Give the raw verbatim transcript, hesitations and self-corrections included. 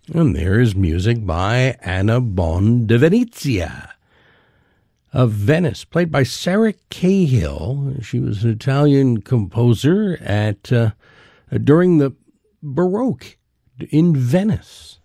And there is music by Anna Bon de Venezia of Venice, played by Sarah Cahill. She was an Italian composer at uh, during the Baroque in Venice.